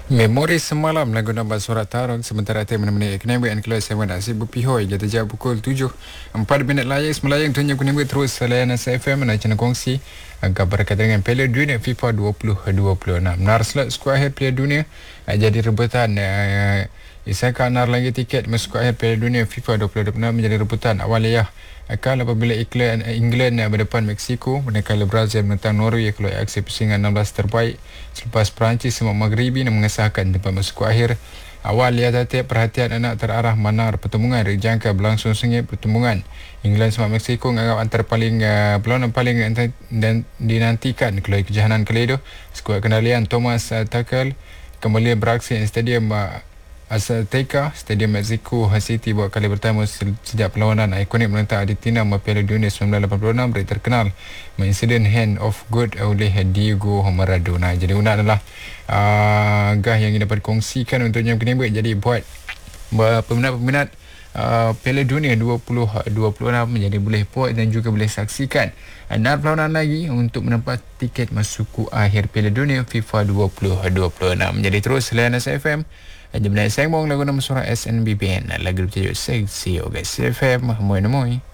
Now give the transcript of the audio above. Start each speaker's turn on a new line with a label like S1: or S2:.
S1: Memori semalam lagu nombor surat tarung sementara tim menemani Kenebe and Kelas Seven Nasib Bupihoi jatuh jauh pukul 7:04 layas melayang tunya Kenebe terus selain SFM nak channel kongsi agak berkaitan dengan Piala Dunia FIFA 2026. Narslat skuad akhir Piala Dunia jadi rebutan Isaka nar lagi tiket masuk akhir Piala Dunia FIFA 2026 menjadi rebutan awaliyah akan apabila England berdepan Mexico manakala Brazil menentang Norway keluar aksi pusingan 16 terbaik selepas Perancis semua Maghribi yang mengesahkan tempat masuk akhir. Awal ia tatip perhatian anak terarah manar pertembungan dijangka berlangsung sengit pertembungan England sama Mexico menganggap antara perlawanan paling dan dinantikan keluar kejohanan kali itu. Skuad kendalian Thomas Tuchel kembali beraksi di Stadium Azteca, Stadium Mexico City buat kali pertama sejak perlawanan ikonik menentang Argentina Piala Dunia 1986 dari terkenal insiden hand of God oleh Diego Maradona. Jadi undang adalah gah yang dapat dikongsikan untuk jam kini. Jadi buat peminat-peminat Piala Dunia 2026 menjadi boleh puas dan juga boleh saksikan dan perlawanan lagi untuk mendapat tiket masuk akhir Piala Dunia FIFA 2026. Jadi terus layan SFM Jam naik sembang lagu nama surah SNBPN lagu bertajuk Seksi Ogai SFM Moy.